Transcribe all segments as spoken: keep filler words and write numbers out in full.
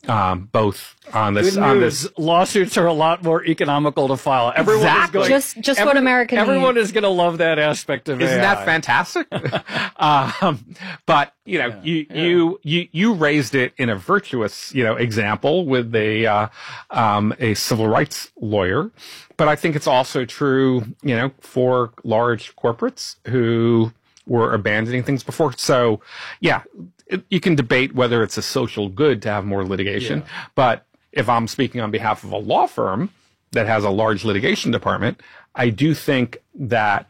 Um, both on this, Good on news. this. Lawsuits are a lot more economical to file. Everyone Exactly. is going, Just, just every, what American Everyone need. is going to love that aspect of Isn't A I. that fantastic? um, but you know, Yeah, you, yeah. you you you raised it in a virtuous, you know, example with a uh, um, a civil rights lawyer. But I think it's also true, you know, for large corporates who were abandoning things before. So, yeah, it, you can debate whether it's a social good to have more litigation. Yeah. But if I'm speaking on behalf of a law firm that has a large litigation department, I do think that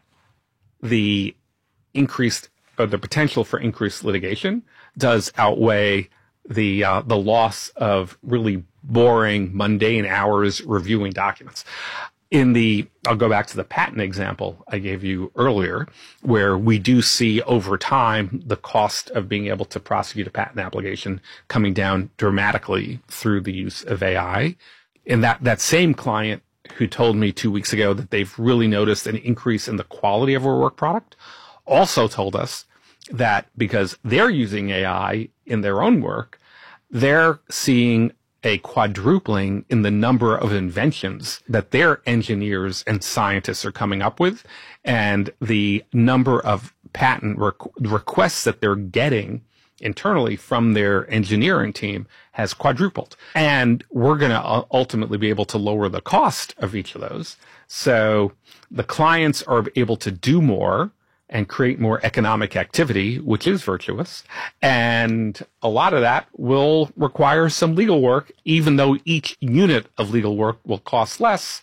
the increased or the potential for increased litigation does outweigh the uh, the loss of really boring, mundane hours reviewing documents. In the, I'll go back to the patent example I gave you earlier, where we do see over time the cost of being able to prosecute a patent application coming down dramatically through the use of A I. And that, that same client who told me two weeks ago that they've really noticed an increase in the quality of our work product also told us that because they're using A I in their own work, they're seeing a quadrupling in the number of inventions that their engineers and scientists are coming up with, and the number of patent requ- requests that they're getting internally from their engineering team has quadrupled. And we're going to ultimately be able to lower the cost of each of those. So the clients are able to do more and create more economic activity, which is virtuous. And a lot of that will require some legal work, even though each unit of legal work will cost less.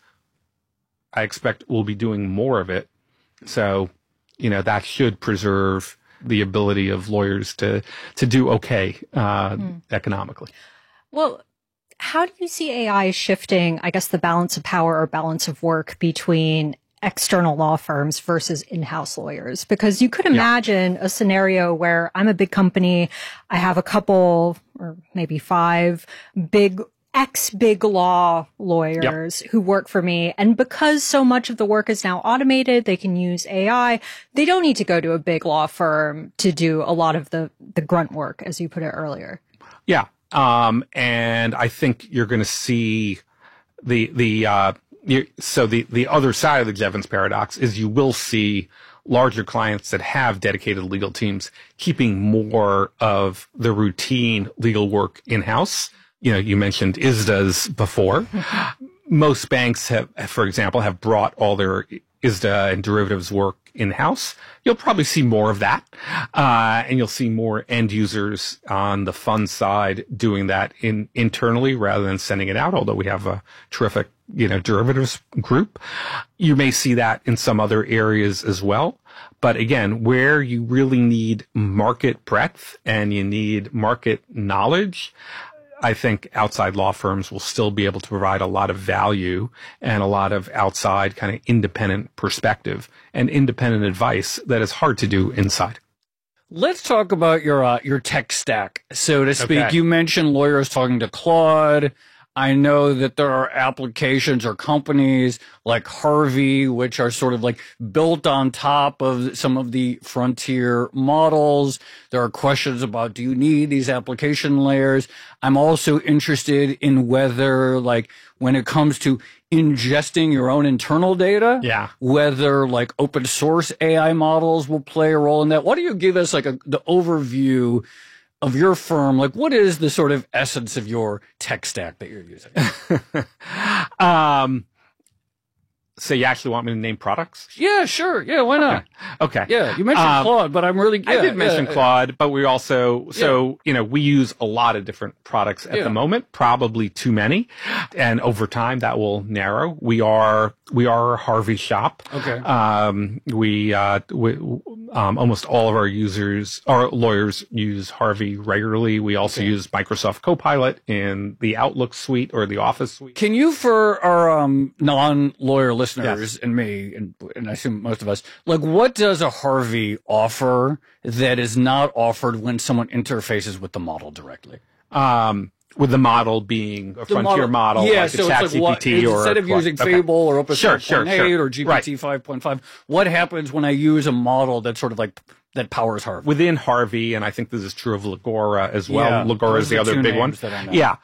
I expect we'll be doing more of it. So, you know, that should preserve the ability of lawyers to, to do okay, uh, mm. economically. Well, how do you see A I shifting, I guess, the balance of power or balance of work between external law firms versus in-house lawyers? Because you could imagine yeah. a scenario where I'm a big company, I have a couple or maybe five big ex-big law lawyers yep. who work for me. And because so much of the work is now automated, they can use A I. They don't need to go to a big law firm to do a lot of the, the grunt work, as you put it earlier. Yeah. Um, and I think you're going to see the, the, uh, You, so the, the other side of the Jevons paradox is you will see larger clients that have dedicated legal teams keeping more of the routine legal work in-house. You know, you mentioned I S D As before. Most banks have, for example, have brought all their I S D A and derivatives work in-house. You'll probably see more of that. Uh, and you'll see more end users on the fund side doing that in, internally rather than sending it out, although we have a terrific, you know, derivatives group. You may see that in some other areas as well. But again, where you really need market breadth and you need market knowledge, I think outside law firms will still be able to provide a lot of value and a lot of outside kind of independent perspective and independent advice that is hard to do inside. Let's talk about your uh, your tech stack, so to speak. Okay. You mentioned lawyers talking to Claude. I know that there are applications or companies like Harvey, which are sort of like built on top of some of the frontier models. There are questions about, do you need these application layers? I'm also interested in whether, like, when it comes to ingesting your own internal data, yeah. whether like open source A I models will play a role in that. Why don't you give us like a, the overview of your firm? Like, what is the sort of essence of your tech stack that you're using? um, so you actually want me to name products? Yeah, sure. Yeah, why not? Okay. okay. Yeah, you mentioned um, Claude, but I'm really... Yeah, I did mention yeah, Claude, but we also... So, yeah. you know, we use a lot of different products at yeah. the moment, probably too many. And over time, that will narrow. We are... We are a Harvey shop. Okay. Um, we, uh, we, um, almost all of our users, our lawyers use Harvey regularly. We also okay. use Microsoft Copilot in the Outlook suite or the Office suite. Can you, for our, um, non-lawyer listeners yes. and me, and, and I assume most of us, like, what does a Harvey offer that is not offered when someone interfaces with the model directly? Um, With the model being a the frontier model, model yeah, like so a it's like what, ChatGPT or instead of using okay. Fable or Opus sure, four point eight sure, sure. or G P T right. five point five, what happens when I use a model that's sort of like that powers Harvey? Within Harvey, and I think this is true of Legora as well. Yeah, Legora is the, the other big one. Yeah. yeah.